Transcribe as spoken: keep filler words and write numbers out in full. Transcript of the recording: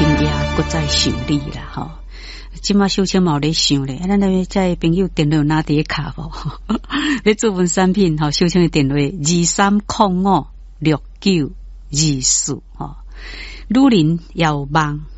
今夜搁再想你啦吼。即马小青嘛有咧想咧，咱那在朋友电话拿伫卡无？咧做份产品吼，小青的电话二三零五六九二四吼。女人要梦，